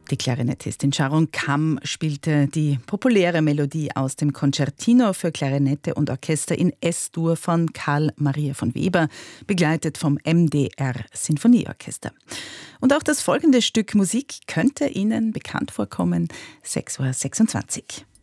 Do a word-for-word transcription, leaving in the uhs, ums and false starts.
Die Klarinettistin Sharon Kamm spielte die populäre Melodie aus dem Concertino für Klarinette und Orchester in S-Dur von Carl Maria von Weber, begleitet vom M D R Sinfonieorchester. Und auch das folgende Stück Musik könnte Ihnen bekannt vorkommen. sechs Uhr sechsundzwanzig.